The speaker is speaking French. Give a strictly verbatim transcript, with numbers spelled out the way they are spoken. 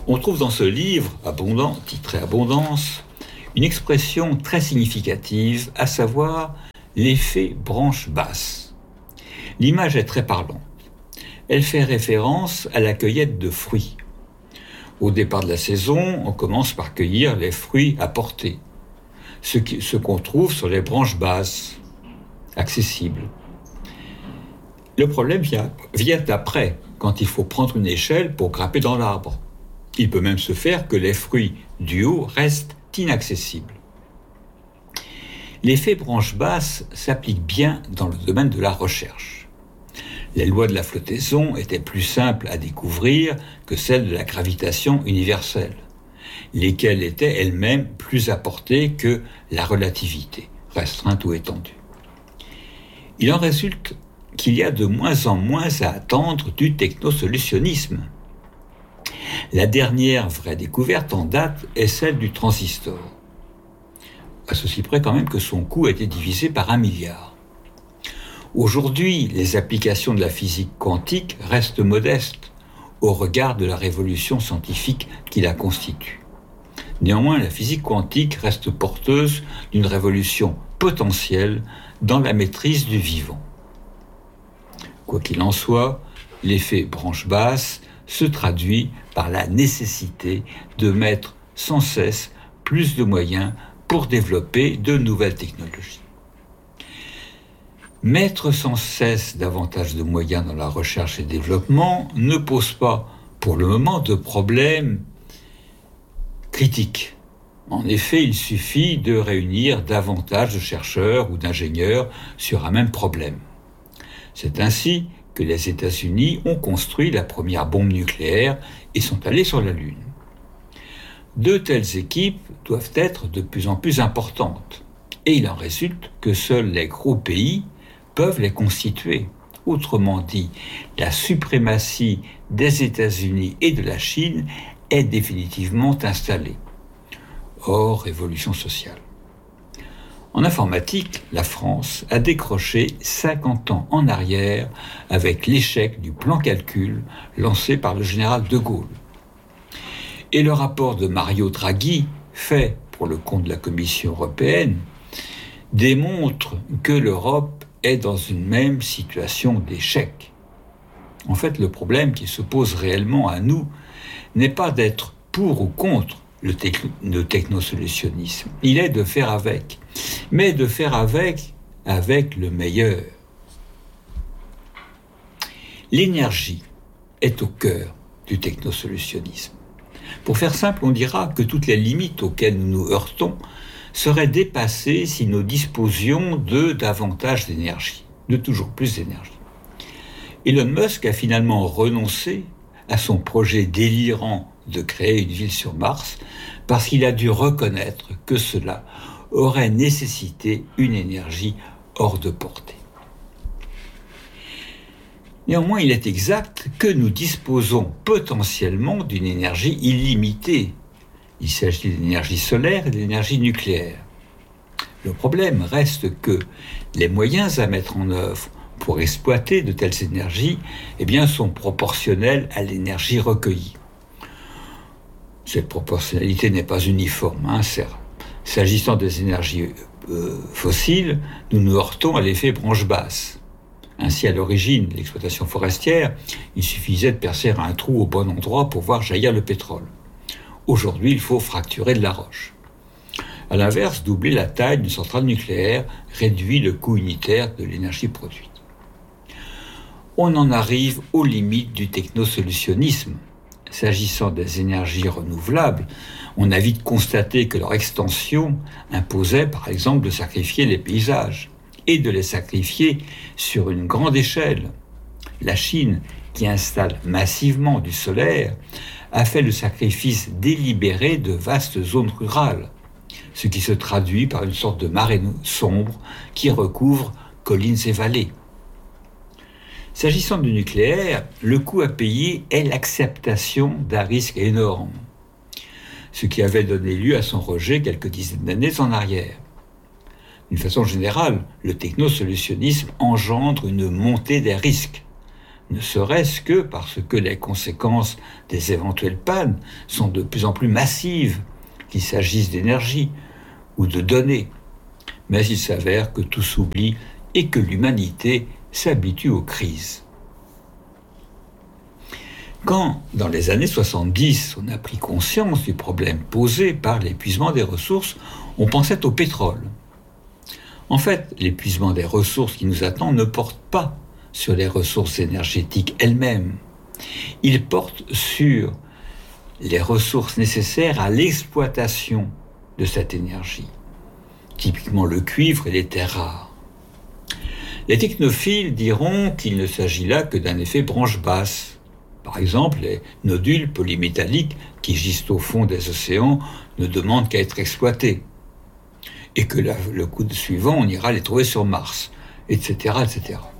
On trouve dans ce livre, abondant, titré Abondance, une expression très significative, à savoir l'effet branche basse. L'image est très parlante. Elle fait référence à la cueillette de fruits. Au départ de la saison, on commence par cueillir les fruits à portée, ce, qui, ce qu'on trouve sur les branches basses, accessibles. Le problème vient, vient après, quand il faut prendre une échelle pour grimper dans l'arbre. Il peut même se faire que les fruits du haut restent inaccessibles. L'effet branche basse s'applique bien dans le domaine de la recherche. Les lois de la flottaison étaient plus simples à découvrir que celles de la gravitation universelle, lesquelles étaient elles-mêmes plus à portée que la relativité, restreinte ou étendue. Il en résulte qu'il y a de moins en moins à attendre du technosolutionnisme. La dernière vraie découverte en date est celle du transistor. À ceci près quand même que son coût a été divisé par un milliard. Aujourd'hui, les applications de la physique quantique restent modestes au regard de la révolution scientifique qui la constitue. Néanmoins, la physique quantique reste porteuse d'une révolution potentielle dans la maîtrise du vivant. Quoi qu'il en soit, l'effet branche basse se traduit par la nécessité de mettre sans cesse plus de moyens pour développer de nouvelles technologies. Mettre sans cesse davantage de moyens dans la recherche et développement ne pose pas, pour le moment, de problème critique. En effet, il suffit de réunir davantage de chercheurs ou d'ingénieurs sur un même problème. C'est ainsi que les États-Unis ont construit la première bombe nucléaire et sont allés sur la Lune. De telles équipes doivent être de plus en plus importantes, et il en résulte que seuls les gros pays peuvent les constituer. Autrement dit, la suprématie des États-Unis et de la Chine est définitivement installée. Hors révolution sociale. En informatique, la France a décroché cinquante ans en arrière avec l'échec du plan calcul lancé par le général de Gaulle. Et le rapport de Mario Draghi, fait pour le compte de la Commission européenne, démontre que l'Europe est dans une même situation d'échec. En fait, le problème qui se pose réellement à nous n'est pas d'être pour ou contre le, techn- le technosolutionnisme. Il est de faire avec, mais de faire avec avec le meilleur. L'énergie est au cœur du technosolutionnisme. Pour faire simple, on dira que toutes les limites auxquelles nous nous heurtons seraient dépassées si nous disposions de davantage d'énergie, de toujours plus d'énergie. Elon Musk a finalement renoncé à son projet délirant de créer une ville sur Mars parce qu'il a dû reconnaître que cela aurait nécessité une énergie hors de portée. Néanmoins, il est exact que nous disposons potentiellement d'une énergie illimitée. Il s'agit de l'énergie solaire et de l'énergie nucléaire. Le problème reste que les moyens à mettre en œuvre pour exploiter de telles énergies eh bien, sont proportionnels à l'énergie recueillie. Cette proportionnalité n'est pas uniforme, hein, certes. S'agissant des énergies euh, fossiles, nous nous heurtons à l'effet branche basse. Ainsi, à l'origine de l'exploitation forestière, il suffisait de percer un trou au bon endroit pour voir jaillir le pétrole. Aujourd'hui, il faut fracturer de la roche. À l'inverse, doubler la taille d'une centrale nucléaire réduit le coût unitaire de l'énergie produite. On en arrive aux limites du technosolutionnisme. S'agissant des énergies renouvelables, on a vite constaté que leur extension imposait, par exemple, de sacrifier les paysages et de les sacrifier sur une grande échelle. La Chine, qui installe massivement du solaire, a fait le sacrifice délibéré de vastes zones rurales, ce qui se traduit par une sorte de marée sombre qui recouvre collines et vallées. S'agissant du nucléaire, le coût à payer est l'acceptation d'un risque énorme, ce qui avait donné lieu à son rejet quelques dizaines d'années en arrière. D'une façon générale, le technosolutionnisme engendre une montée des risques, ne serait-ce que parce que les conséquences des éventuelles pannes sont de plus en plus massives, qu'il s'agisse d'énergie ou de données. Mais il s'avère que tout s'oublie et que l'humanité s'habitue aux crises. Quand, dans les années soixante-dix, on a pris conscience du problème posé par l'épuisement des ressources, on pensait au pétrole. En fait, l'épuisement des ressources qui nous attend ne porte pas sur les ressources énergétiques elles-mêmes. Il porte sur les ressources nécessaires à l'exploitation de cette énergie, typiquement le cuivre et les terres rares. Les technophiles diront qu'il ne s'agit là que d'un effet branche basse. Par exemple, les nodules polymétalliques qui gisent au fond des océans ne demandent qu'à être exploités. Et que la, le coup suivant, on ira les trouver sur Mars, et cetera, et cetera.